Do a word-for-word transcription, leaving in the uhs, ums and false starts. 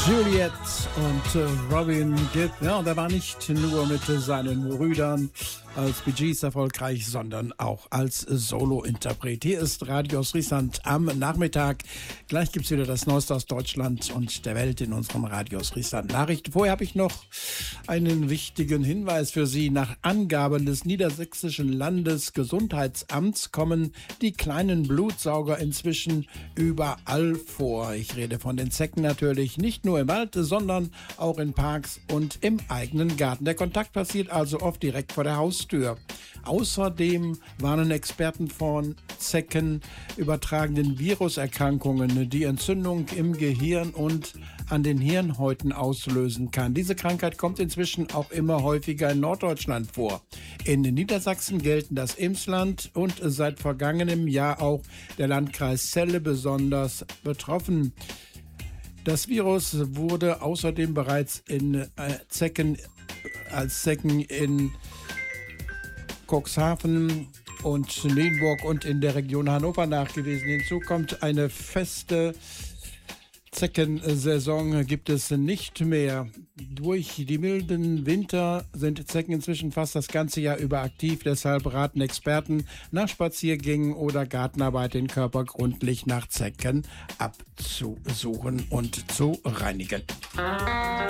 Juliet und äh, Robin Gibb, ja, der war nicht nur mit äh, seinen Brüdern als Bee Gees erfolgreich, sondern auch als Solo-Interpret. Hier ist Radio aus Friesland am Nachmittag. Gleich gibt es wieder das Neueste aus Deutschland und der Welt in unserem Radio aus Friesland Nachrichten. Vorher habe ich noch einen wichtigen Hinweis für Sie. Nach Angaben des Niedersächsischen Landesgesundheitsamts kommen die kleinen Blutsauger inzwischen überall vor. Ich rede von den Zecken natürlich, nicht nur im Wald, sondern auch in Parks und im eigenen Garten. Der Kontakt passiert also oft direkt vor der Haustür. Außerdem warnen Experten von Zecken übertragenen Viruserkrankungen, die Entzündung im Gehirn und an den Hirnhäuten auslösen kann. Diese Krankheit kommt inzwischen auch immer häufiger in Norddeutschland vor. In Niedersachsen gelten das Emsland und seit vergangenem Jahr auch der Landkreis Celle besonders betroffen. Das Virus wurde außerdem bereits in äh, Zecken, als Zecken in Cuxhaven und Nienburg und in der Region Hannover nachgewiesen. Hinzu kommt eine feste Zeckensaison gibt es nicht mehr. Durch die milden Winter sind Zecken inzwischen fast das ganze Jahr über aktiv. Deshalb raten Experten nach Spaziergängen oder Gartenarbeit den Körper gründlich nach Zecken abzusuchen und zu reinigen.